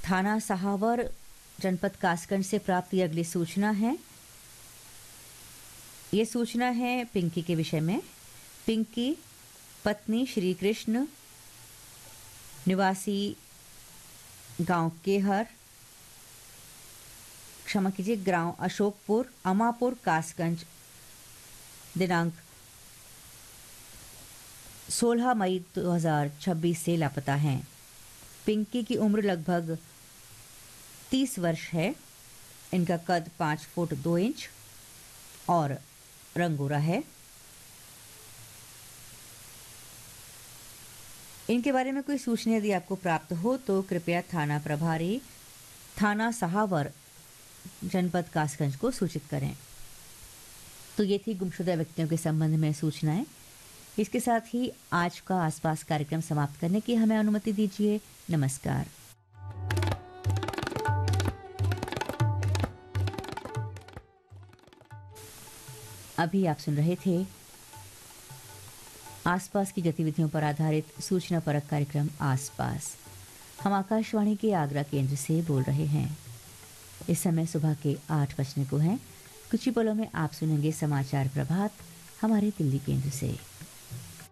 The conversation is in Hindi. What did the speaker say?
थाना सहावर जनपद कासगंज से प्राप्त ये अगली सूचना है। ये सूचना है पिंकी के विषय में। पिंकी पत्नी श्री कृष्ण निवासी गांव केहर, क्षमा कीजिए, गांव अशोकपुर अमापुर कासगंज, दिनांक 16 मई 2026 से लापता हैं। पिंकी की उम्र लगभग 30 वर्ष है। इनका कद 5 फुट 2 इंच और रंग गोरा है। इनके बारे में कोई सूचना यदि आपको प्राप्त हो तो कृपया थाना प्रभारी थाना सहावर जनपद कासगंज को सूचित करें। तो ये थी गुमशुदा व्यक्तियों के संबंध में सूचनाएं। इसके साथ ही आज का आसपास कार्यक्रम समाप्त करने की हमें अनुमति दीजिए। नमस्कार। अभी आप सुन रहे थे आसपास की गतिविधियों पर आधारित सूचना परक कार्यक्रम आसपास। हम आकाशवाणी के आगरा केंद्र से बोल रहे हैं। इस समय सुबह के 8 बजने को हैं। कुछ ही पलों में आप सुनेंगे समाचार प्रभात हमारे दिल्ली केंद्र से।